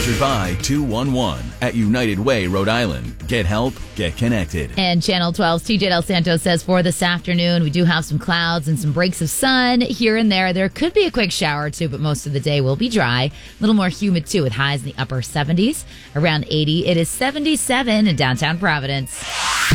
Sponsored by 211 at United Way, Rhode Island. Get help, get connected. And Channel 12's TJ Del Santo says for this afternoon, we do have some clouds and some breaks of sun here and there. There could be a quick shower or two, but most of the day will be dry. A little more humid, too, with highs in the upper 70s, around 80. It is 77 in downtown Providence.